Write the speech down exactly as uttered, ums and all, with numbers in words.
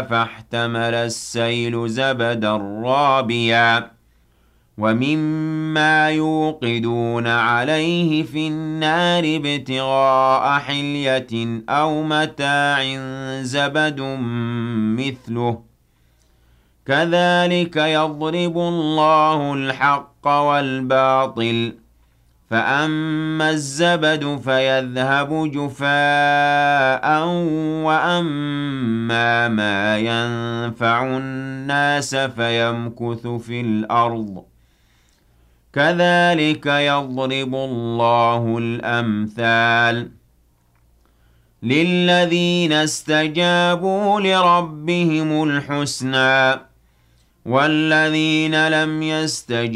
فاحتمل السيل زبدا رابيا ومما يوقدون عليه في النار ابتغاء حلية أو متاع زبد مثله كذلك يضرب الله الحق والباطل فأما الزبد فيذهب جفاء وأما ما ينفع الناس فيمكث في الأرض كذلك يضرب الله الأمثال للذين استجابوا لربهم الحسنى والذين لم يستجيبوا